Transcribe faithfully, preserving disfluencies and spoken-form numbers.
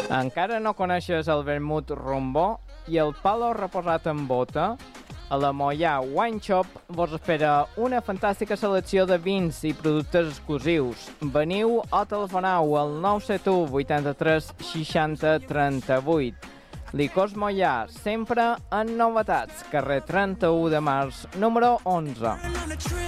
Encara no coneixes el vermut rombó i el palo reposat en bota? A la Moià Wine Shop vos espera una fantàstica selecció de vins i productes exclusius. Veniu o telefoneu al nou set u vuitanta-tres seixanta trenta-vuit. Licors Moià, sempre en novetats. Carrer trenta-u de març, número onze.